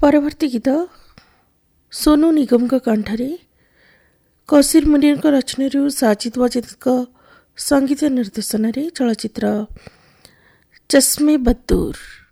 परवर्ती गीत सोनू निगमको कण्ठरे कौशिर मुनियरको रचनारू साजिद वाजिदको संगीत निर्देशनरे चलचित्र चश्मे बद्दुर।